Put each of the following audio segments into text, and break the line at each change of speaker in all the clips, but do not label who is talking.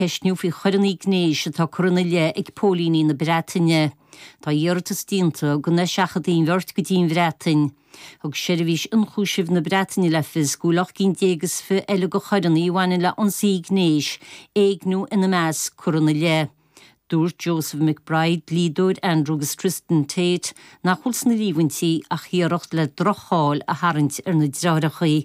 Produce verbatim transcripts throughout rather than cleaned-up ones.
Heisniu fi choranní gnéis atá corona le ag pólíní na Bretagne. Tá dheartas dínta go na seachadín bhirt go dín Bretain. Thug seirbhís inchúisibh na Bretagne le fis gúlach cinn déagus fi eile go choranní bhaine le ansaí gnéis éagnú ina meas corona le. Dúirt Joseph McBride, lídúir Andrew agus Tristan Tate nach chuils na líhaintí a chiarocht le drocháil a harint ar na dráirechaí.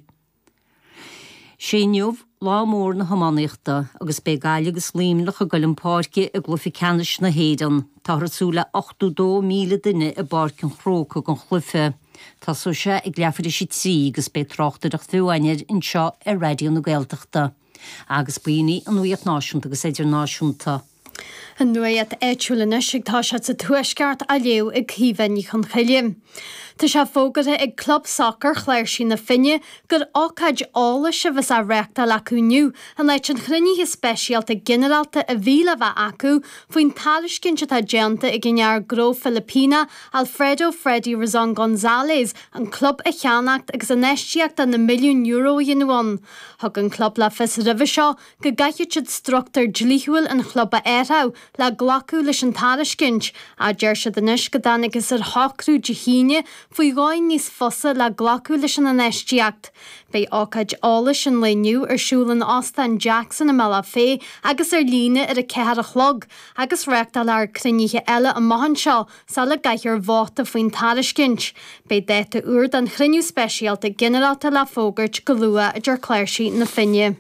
Séniuh lá mór na Hománaíochta agus bé gáile agus líimlach a goilm páirce a gluficanis na hédan. Tá rasúla ochtú dó míle duine a barcin chróca gon chlufe. Tá so se ag leafar sí trí agus bé trochtadach thuainir in seo ar radio na Gaeltachta. Agus buoine an nuíocht náisiúnta agus éidir náisiúnta.
An nuaiad éitiúlanna sigtá se sa tuaisceart a leo ag híhainní chun chaillim. Tá se fógada ag club soccer chléir sin na finne gur ácaid ála se bheits a reachta le cúniu an leit an chrunníthe speisialta generalta a bhíle bheith acu faoin tariscin se tá genta i gnear Gro Filipina Alfredo Freddy Razon González an club a cheannacht agus an eisteacht an na milliún euro dhéanúin. Thug an club le fis ribh seo go gaiiche siad struchttar dlíhuiil an club a éirtha le glacu leis an tariscint a deir se den is go danagus ar thocrú de híine faoi gáin níos fosa le glacu leis an eisteacht. Bei ácaid álas an leniu ar siúlan Austin Jackson a mela fé agus ar líne ar a cear a chlog agus reachtal ar cruníthe eile a mahan seo sa le gaiithir bháta faoin tariscint. Bei déta úr an chruinniú speisialta generalta le fógart go lua a deir cléirsaí na finne.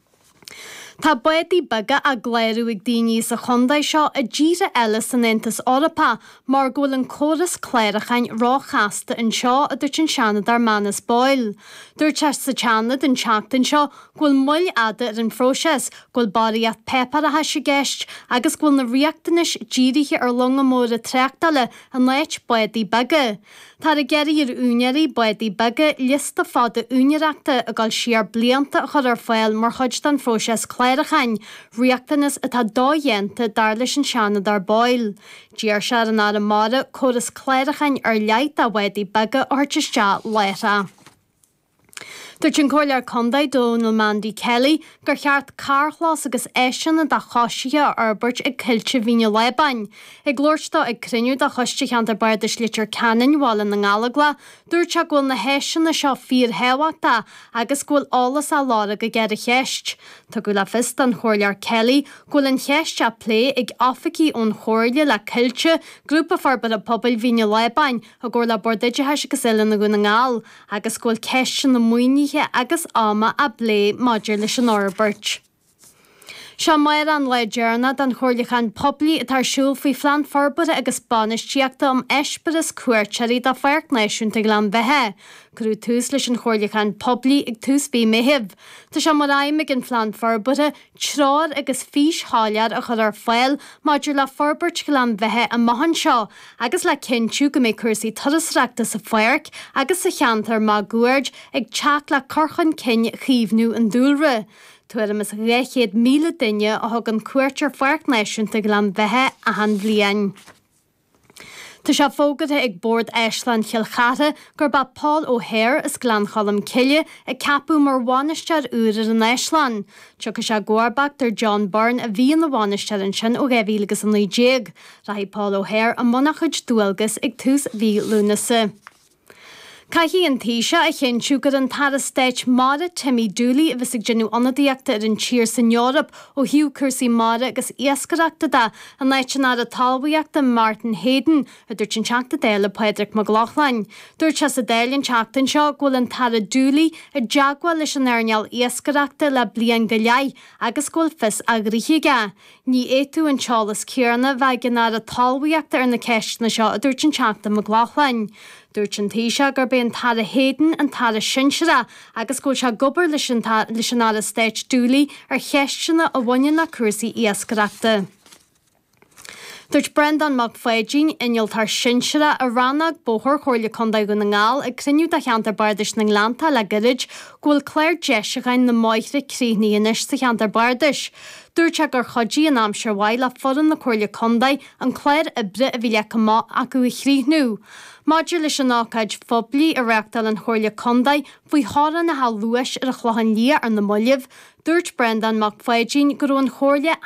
Tá buidí baga a gléirú ag daoine sa chundaid seo a ddíre eile san Intas Orapa mar ghfuil an córas cléirechain rá chasta an seo a dúirt an seanad ar manas báil. Dúirt ar sa teanad an teachtain seo ghfuil muil ada ar an phróiseas ghfuil baríocht pepar a heise gceist agus ghfuil na riachtanis dírithe ar longa móra treachtaile an leit buidí baga. Tá a geirí ar úneirí buidí baga lista fáda úneireachta a gáil siar blianta a chur ar fáil mar chuid den phróiseas cléirechain, riachtanas atá dóhéanta dar leis an seanad ar báil. Díar se an ar amara córas cléirechain ar leit a buidí baga ortiste leithre. Dúirt an cóilear condaid Donal Mandy Kelly gur cheart carchlás agus éisianna de choisithe arbeirt ag cilte bhíne lebain. Ag glóirtá ag cruniú de choiste cheantar bairdis litir canan bhála na ngalagla, dúirt se ghfuil na héisianna seo fíor hehaachta agus ghfuil álas a lára go geir a cheist. Tá go le fist an chóilear Kelly ghfuil an cheist a plé ag áfací ón chóirle le cilte grúpa farbar a pobl bhíne lebain a gur le bordaide heise go ile na gúna ngáil agus ghfuil ceistin na muoine agus ama a blé maidir leis an Orbert. Se mair an le dearnad an chóirlechan poblí a tarsúil faoi flan forbara agus banisteachta am eisperas cuairteirí de fearc náisiúnta glan bheitthe. Grú tús leis an chóirlechan poblí ag tús bí mihib. Tá se mar aimime an flan forbara trár agus fís hálear a chur ar fáil maidir le forbert glan bheitthe a mahan seo agus le cinú go mé cuasaí tarasreachta sa fearc agus sa cheantar má guaird ag teach le corchan cin chiomhnú an dúlra. Tuairm is réchéad míle duine a thug an cuairtear fearc náisiúnta glan bheitthe a han bbliain. Tá se fógada ag bord Eisleán Chialchata gur ba Paul O'Hare is Glanchalam Cille a capú mar bhainistear úrar an Eisleán. Tucha se gcuarbach tar John Byrne a bhí an na bhainistear an sin ó bhéhílagus an lídéag. Rahí Paul O'Hare a monachid dúalgus ag tús bhí lúnasa. Caithí an tíise a chéintú gur an tar stéit mara Timmy Dooley a bheits ag genú anadíachta ar an tír san Eorop ó hiú cursaí mara agus iascareachta da an leit sin ar a talbhaíachta Martin Hayden a dúirt sin teachta déile Padraig McLaughlin. Dúirt se sa déilinn teachtain seo ghfuil an tar Dooley a deagháil leis an airneall iascareachta le blian go leith agus ghfuil fis agríthaige. Ní éú an Charles Kieranna bheith gan ar a talbhaíachta ar na ceistna seo a dúirt sin teachta McLaughlin. Dúirt an tíise gur bé an tar Hayden an tar sinsere agus ghfuil se gobar leis an ar a stéit Dooley ar cheistena a bhaine na cuasaí iascareachta. Dúirt Brendan McFadyen inol tar sinsere a rannag bóthir chóirle condaid go na ngáil ag criniú a cheantar bardis na Glanta le girid ghfuil Claire Jessicain na maithre críhnaí inis sa cheantar bardis. Dúirte gur chodí an amsir bhaile a foran na chóirle condaid an Claire ibre a bhí le má acu i chríhnú. Maidir leis an ácaid phoblaí a reachtal an chóirle condaid faoi hára na há luais ar a chlohan lia ar na moileh, dúirt Brendan McFadyen gur an chóirle